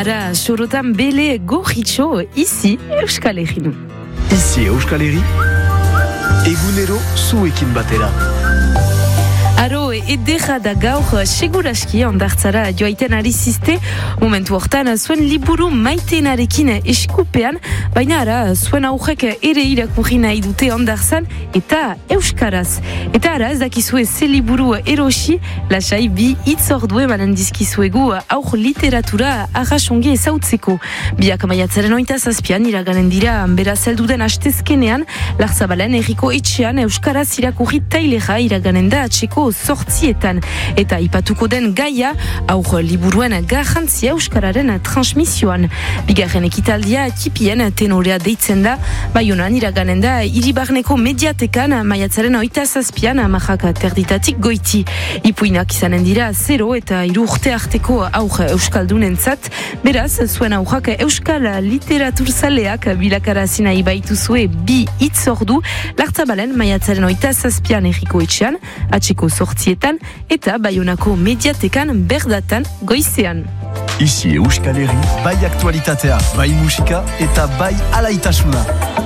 Ara sorotan bele gorritxo, ici Euskal Herri. Ici Euskal Herri, egunero zuekin batera. Aro edera da gaur seguraski ondartzara joaiten ari ziste, momentu hortan zuen liburu maiteenarekin eskupean, baina ara zuen aurrek ere irakurri nahi dute ondartzan eta euskaraz. Eta ara ez dakizue ze liburu erosi, lasai bi hitzordu emanen dizkizuegu aur literatura arrasongi ezautzeko. Biak maiatzaren 27an iraganen dira beraz helduden astezkenean, Larzabalen herriko etxean euskaraz irakurri tailera iraganen da atxeko sortzietan. Eta ipatuko den gaia, aur liburuen garrantzia euskararen transmisioan. Bigarren ekitaldia tipien tenorea deitzen da, Baionan iraganen da Iribarneko mediatekan maiatzaren 27an amajak terditatik goiti. Ipuinak izanen dira 0 eta 3 urte arteko aur euskaldunentzat, beraz zuen aurrak euskal literaturzaleak bilakarazi nahi baituzue bi hitzordu Larzabalen maiatzaren 27an herriko etxean, atxeko sortzietan eta Baionako mediatekan berdatan goizean. Ici Euskal Herri, bai aktualitatea, bai musika eta bai alaitasuna.